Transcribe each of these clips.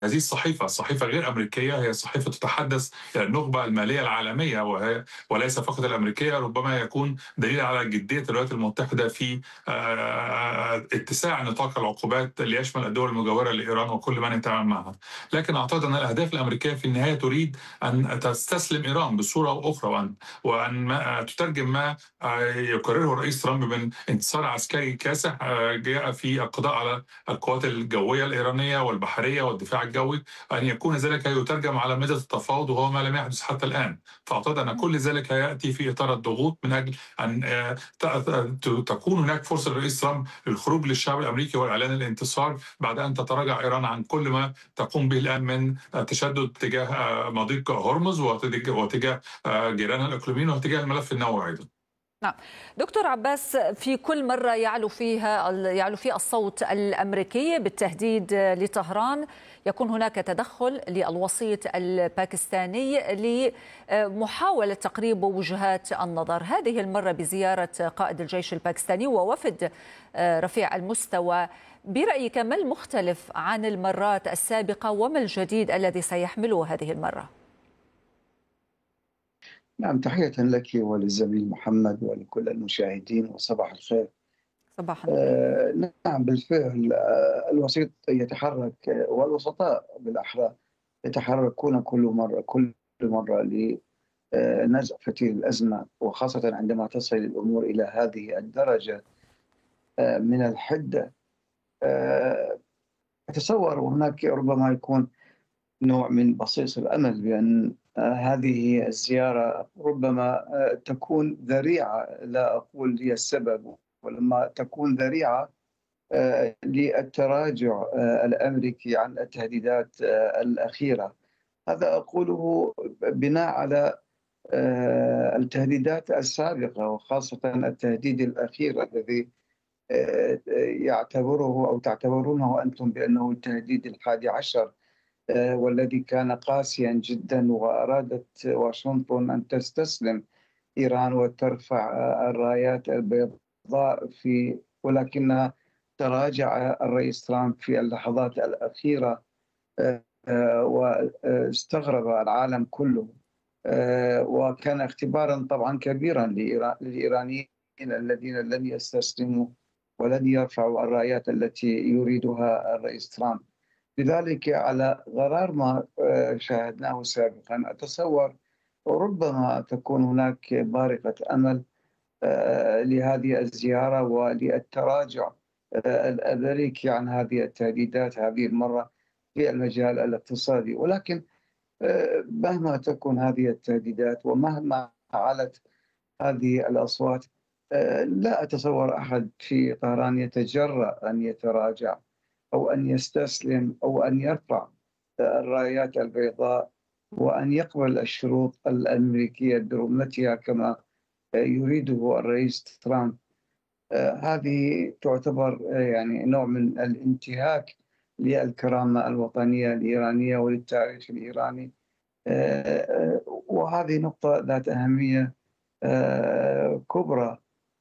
هذه الصحيفة غير أمريكية، هي صحيفة تتحدث إلى النخبة المالية العالمية، وليس فقط الأمريكية. ربما يكون دليل على جدية الولايات المتحدة في اتساع نطاق العقوبات ليشمل الدول المجاورة لإيران وكل من يتعامل معها. لكن أعتقد أن الأهداف الأمريكية في النهاية تريد أن تستسلم إيران بصورة أو أخرى، وأن تترجم ما يقرره الرئيس ترامب من انتصار عسكري كاسح جاء في القضاء على القوات الجوية الإيرانية والبحرية والدفاع الجوي، أن يكون ذلك يترجم على مدى التفاوض، وهو ما لم يحدث حتى الآن. فأعتقد أن كل ذلك يأتي في إطار الضغوط من أجل أن تكون هناك فرصة للرئيس ترامب للخروج للشعب الأمريكي وإعلان الانتصار بعد أن تتراجع إيران عن كل ما تقوم به الآن من تشدد تجاه مضيق هرمز وتجاه جيرانها الإقليميين وتجاه الملف النووي أيضا. نعم دكتور عباس، في كل مرة يعلو فيه الصوت الأمريكي بالتهديد لطهران، يكون هناك تدخل للوسيط الباكستاني لمحاولة تقريب وجهات النظر. هذه المرة بزيارة قائد الجيش الباكستاني ووفد رفيع المستوى. برأيك ما المختلف عن المرات السابقة وما الجديد الذي سيحمله هذه المرة؟ نعم، تحية لك وللزميل محمد ولكل المشاهدين وصباح الخير. صباح النور. نعم بالفعل، الوسيط يتحرك، والوسطاء بالأحرى يتحركون كل مرة لنزع فتيل الأزمة، وخاصة عندما تصل الأمور إلى هذه الدرجة من الحدة. أتصور هناك ربما يكون نوع من بصيص الأمل بأن هذه الزيارة ربما تكون ذريعة، لا أقول هي السبب، ولما تكون ذريعة للتراجع الأمريكي عن التهديدات الأخيرة. هذا أقوله بناء على التهديدات السابقة، وخاصة التهديد الأخير الذي يعتبره أو تعتبرونه أنتم بأنه التهديد ال11، والذي كان قاسيا جدا، وأرادت واشنطن أن تستسلم إيران وترفع الرايات البيضاء ولكنها تراجع الرئيس ترامب في اللحظات الأخيرة، واستغرب العالم كله، وكان اختبارا طبعا كبيرا للإيرانيين الذين لن يستسلموا ولن يرفعوا الرايات التي يريدها الرئيس ترامب. لذلك على غرار ما شاهدناه سابقا، أتصور ربما تكون هناك بارقة أمل لهذه الزيارة وللتراجع الأمريكي عن هذه التهديدات هذه المرة في المجال الاقتصادي. ولكن مهما تكون هذه التهديدات ومهما علت هذه الأصوات، لا أتصور أحد في طهران يتجرأ أن يتراجع أو أن يستسلم أو أن يرفع الرايات البيضاء وأن يقبل الشروط الأمريكية برمتها كما يريده الرئيس ترامب. هذه تعتبر يعني نوع من الانتهاك للكرامة الوطنية الإيرانية وللتاريخ الإيراني، وهذه نقطة ذات أهمية كبرى.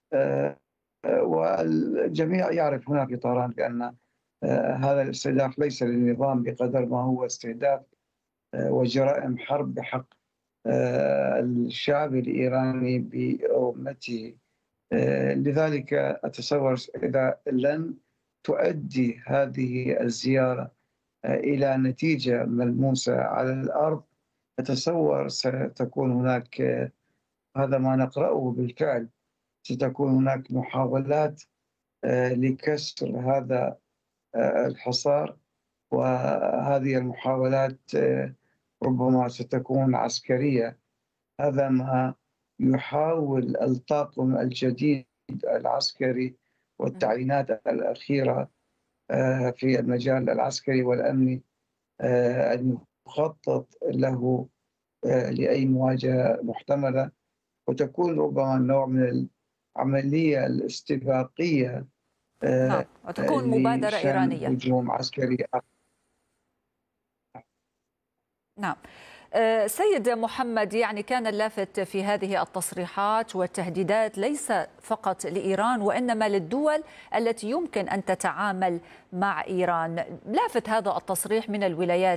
والجميع يعرف هنا في طهران بأن هذا الاستهداف ليس للنظام بقدر ما هو استهداف وجرائم حرب بحق الشعب الإيراني بأمته. لذلك أتصور إذا لن تؤدي هذه الزيارة إلى نتيجة ملموسة على الأرض، أتصور ستكون هناك، هذا ما نقرأه بالفعل، ستكون هناك محاولات لكسر هذا الحصار، وهذه المحاولات ربما ستكون عسكرية. هذا ما يحاول الطاقم الجديد العسكري والتعيينات الأخيرة في المجال العسكري والأمني أن يخطط له لأي مواجهة محتملة، وتكون ربما نوع من العملية الاستباقية نعم، وتكون مبادرة لشن إيرانية. هجوم عسكري. نعم. سيد محمد، يعني كان اللافت في هذه التصريحات والتهديدات ليس فقط لإيران وإنما للدول التي يمكن أن تتعامل مع إيران. لافت هذا التصريح من الولايات